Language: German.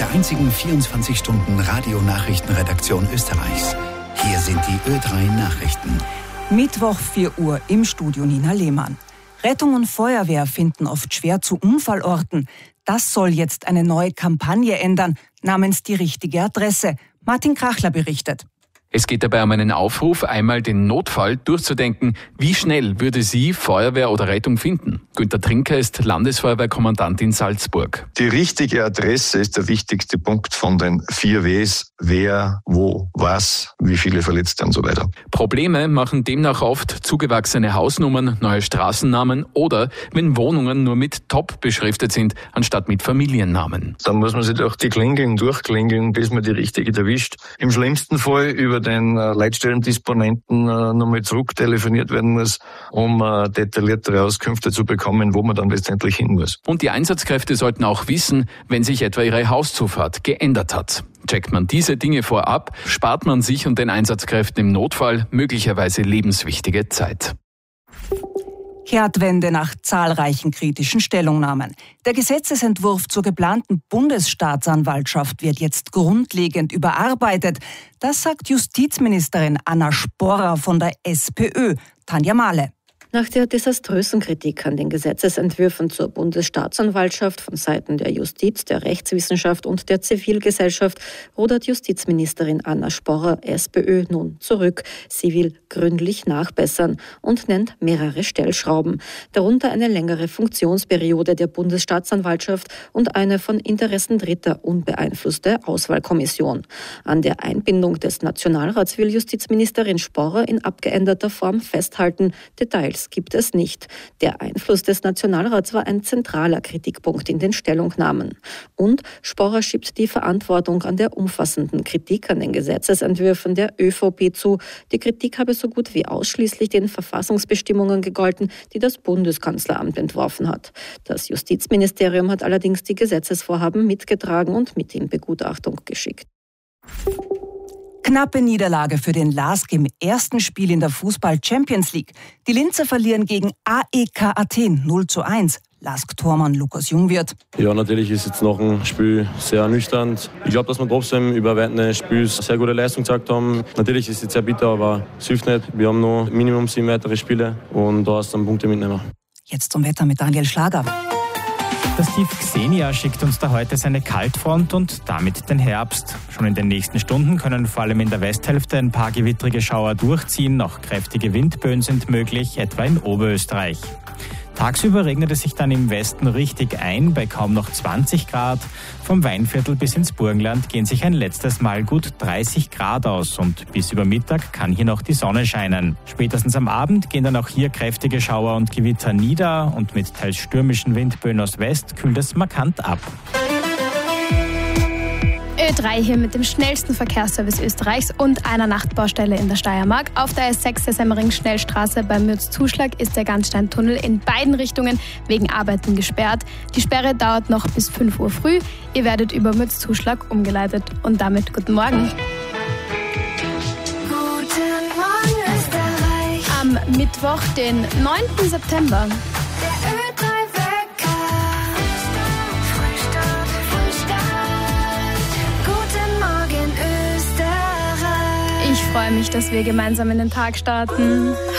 der einzigen 24-Stunden-Radio-Nachrichtenredaktion Österreichs. Hier sind die Ö3 Nachrichten. Mittwoch 4 Uhr im Studio Nina Lehmann. Rettung und Feuerwehr finden oft schwer zu Unfallorten. Das soll jetzt eine neue Kampagne ändern, namens Die richtige Adresse. Martin Krachler berichtet. Es geht dabei um einen Aufruf, einmal den Notfall durchzudenken. Wie schnell würde Sie Feuerwehr oder Rettung finden? Günter Trinker ist Landesfeuerwehrkommandant in Salzburg. Die richtige Adresse ist der wichtigste Punkt von den 4 Ws. Wer, wo, was, wie viele Verletzte und so weiter. Probleme machen demnach oft zugewachsene Hausnummern, neue Straßennamen oder wenn Wohnungen nur mit Top beschriftet sind, anstatt mit Familiennamen. Dann muss man sich durch die Klingeln durchklingeln, bis man die richtige erwischt. Im schlimmsten Fall über den Leitstellendisponenten nochmal zurücktelefoniert werden muss, um detailliertere Auskünfte zu bekommen, wo man dann letztendlich hin muss. Und die Einsatzkräfte sollten auch wissen, wenn sich etwa ihre Hauszufahrt geändert hat. Checkt man diese Dinge vorab, spart man sich und den Einsatzkräften im Notfall möglicherweise lebenswichtige Zeit. Kehrtwende nach zahlreichen kritischen Stellungnahmen. Der Gesetzesentwurf zur geplanten Bundesstaatsanwaltschaft wird jetzt grundlegend überarbeitet. Das sagt Justizministerin Anna Sporrer von der SPÖ. Tanja Mahle. Nach der desaströsen Kritik an den Gesetzesentwürfen zur Bundesstaatsanwaltschaft von Seiten der Justiz, der Rechtswissenschaft und der Zivilgesellschaft rudert Justizministerin Anna Sporrer, SPÖ, nun zurück. Sie will gründlich nachbessern und nennt mehrere Stellschrauben, darunter eine längere Funktionsperiode der Bundesstaatsanwaltschaft und eine von Interessen Dritter unbeeinflusste Auswahlkommission. An der Einbindung des Nationalrats will Justizministerin Sporrer in abgeänderter Form festhalten. Details gibt es nicht. Der Einfluss des Nationalrats war ein zentraler Kritikpunkt in den Stellungnahmen. Und Sporrer schiebt die Verantwortung an der umfassenden Kritik an den Gesetzesentwürfen der ÖVP zu. Die Kritik habe so gut wie ausschließlich den Verfassungsbestimmungen gegolten, die das Bundeskanzleramt entworfen hat. Das Justizministerium hat allerdings die Gesetzesvorhaben mitgetragen und mit in Begutachtung geschickt. Knappe Niederlage für den LASK im ersten Spiel in der Fußball-Champions League. Die Linzer verlieren gegen AEK Athen 0:1. LASK-Tormann Lukas Jungwirth. Ja, natürlich ist jetzt noch ein Spiel sehr ernüchternd. Ich glaube, dass wir trotzdem über Weiten des Spiels sehr gute Leistung gezeigt haben. Natürlich ist es jetzt sehr bitter, aber es hilft nicht. Wir haben noch Minimum 7 weitere Spiele und da ist dann Punkte mitnehmen. Jetzt zum Wetter mit Daniel Schlager. Das Tief Xenia schickt uns da heute seine Kaltfront und damit den Herbst. Schon in den nächsten Stunden können vor allem in der Westhälfte ein paar gewittrige Schauer durchziehen. Auch kräftige Windböen sind möglich, etwa in Oberösterreich. Tagsüber regnet es sich dann im Westen richtig ein, bei kaum noch 20 Grad. Vom Weinviertel bis ins Burgenland gehen sich ein letztes Mal gut 30 Grad aus und bis über Mittag kann hier noch die Sonne scheinen. Spätestens am Abend gehen dann auch hier kräftige Schauer und Gewitter nieder und mit teils stürmischen Windböen aus West kühlt es markant ab. Ö3 hier mit dem schnellsten Verkehrsservice Österreichs und einer Nachtbaustelle in der Steiermark. Auf der S6 der Semmering-Schnellstraße beim Mürzzuschlag ist der Ganzsteintunnel in beiden Richtungen wegen Arbeiten gesperrt. Die Sperre dauert noch bis 5 Uhr früh. Ihr werdet über Mürzzuschlag umgeleitet. Und damit guten Morgen. Guten Morgen Österreich. Am Mittwoch, den 9. September. Der Ö3-Wecker. Guten Morgen Österreich. Ich freue mich, dass wir gemeinsam in den Tag starten.